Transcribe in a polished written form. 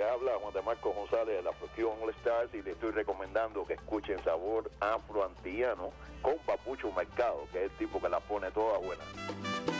habla Juan de Marco González de la Fusión All Stars, y le estoy recomendando que escuchen Sabor Afroantillano con Papucho Mercado, que es el tipo que la pone toda buena.